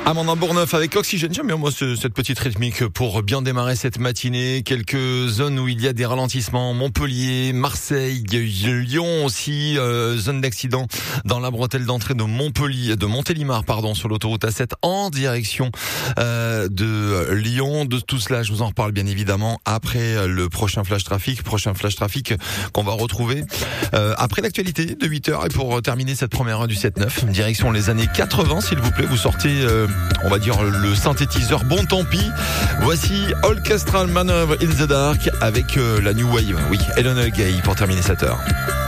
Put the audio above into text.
Amandin Bourneuf avec Oxygène. J'aime bien moi cette petite rythmique pour bien démarrer cette matinée. Quelques zones où il y a des ralentissements. Montpellier, Marseille, Lyon aussi. Zone d'accident dans la bretelle d'entrée de Montélimar, sur l'autoroute A7 en direction de Lyon. De tout cela, je vous en reparle bien évidemment après le prochain flash trafic qu'on va retrouver après l'actualité de 8h. Et pour terminer cette première heure du 7-9, direction les années 80 s'il vous plaît. Vous sortez on va dire le synthétiseur bon tant pis. Voici Orchestral Maneuver in the Dark avec la New Wave. Oui, Eleanor Gay pour terminer cette heure.